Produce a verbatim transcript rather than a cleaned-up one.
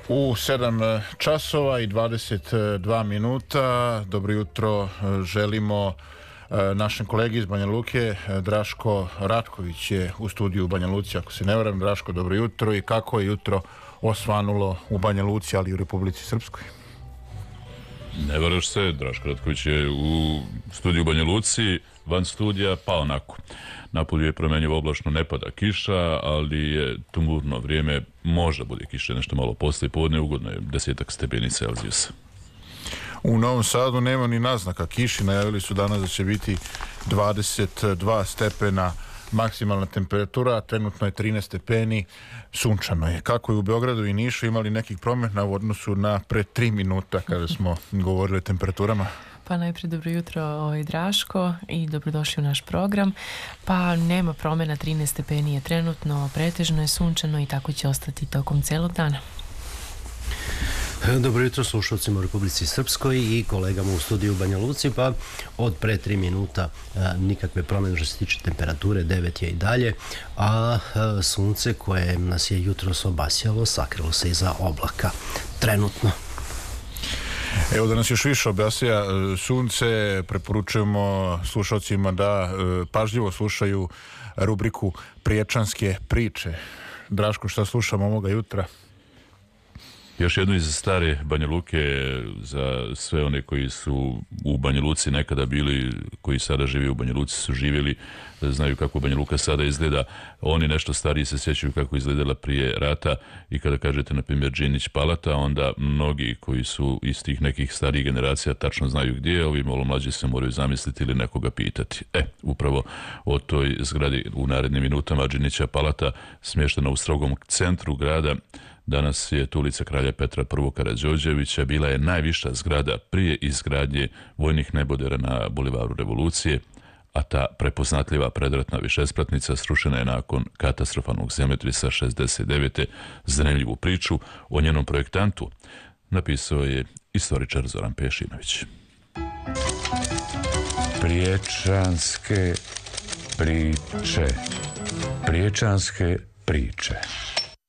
U sedam časova i dvadeset dva minuta. Dobro jutro želimo našem kolegi iz Banja Luke. Draško Ratković je u studiju u Banja Luci, ako se ne varam. Draško, dobro jutro. I kako je jutro osvanulo u Banja Luci, ali i u Republici Srpskoj? Ne varaš se, Draško Ratković je u studiju u Banja Luci, van studija, pa onako. Napolju je promenjivo oblačno, ne pada kiša, ali je tumurno vrijeme, možda bude kiše nešto malo posle podne, ugodno je desetak stepeni Celzijusa. U Novom Sadu nema ni naznaka kiši, najavili su danas da će biti dvadeset dva stepena maksimalna temperatura, trenutno je trinaest stepeni, sunčano je. Kako je u Beogradu i Nišu, imali nekih promjena u odnosu na pre tri minuta kada smo govorili o temperaturama? Pa najprije dobro jutro, ovaj, Draško, i dobrodošli u naš program. Pa nema promjena, trinaest stepeni je trenutno, pretežno je sunčano i tako će ostati tokom celog dana. Dobro jutro slušalcima u Republici Srpskoj i kolegama u studiju u Banja Luci. Pa od pre tri minuta a, nikakve promjene što se tiče temperature, devet je i dalje, a, a sunce koje nas je jutros obasjalo sakrilo se iza oblaka trenutno. Evo da nas još više objasnija sunce, preporučujemo slušalcima da e, pažljivo slušaju rubriku Priječanske priče. Draško, šta slušamo ovoga jutra? Još jedno iz stare Banja Luke za sve one koji su u Banja Luci nekada bili, koji sada žive u Banja Luci, su živjeli, znaju kako Banja Luka sada izgleda. Oni nešto stariji se sjećaju kako izgledala prije rata i kada kažete, na primjer, Džinić Palata, onda mnogi koji su iz tih nekih starijih generacija tačno znaju gdje je, ovi malo mlađi se moraju zamisliti ili nekoga pitati. E, upravo o toj zgradi u narednim minutama Džinića Palata, smještena u strogom centru grada. Danas je tu ulica Kralja Petra I. Karađorđevića, bila je najviša zgrada prije izgradnje vojnih nebodera na Bulevaru Revolucije, a ta prepoznatljiva predratna višespratnica srušena je nakon katastrofalnog zemljotresa šezdeset devete. Zanimljivu priču o njenom projektantu napisao je istoričar Zoran Pešinović. Priječanske priče. Priječanske priče.